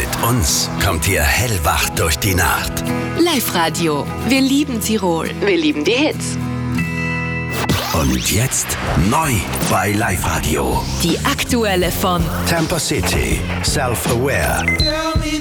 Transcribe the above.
Mit uns kommt ihr hellwach durch die Nacht. Live-Radio. Wir lieben Tirol. Wir lieben die Hits. Und jetzt neu bei Live-Radio. Die aktuelle von Temper City, Self-Aware. Tell me